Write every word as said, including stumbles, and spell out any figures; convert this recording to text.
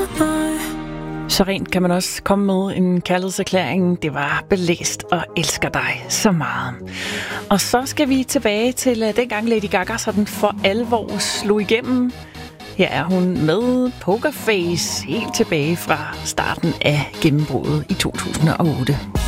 Så rent kan man også komme med en kærlighedserklæring. Det var Blæst og elsker dig så meget. Og så skal vi tilbage til dengang Lady Gaga sådan for alvor slog igennem. Her er hun med Pokerface helt tilbage fra starten af gennembruddet i to tusind og otte.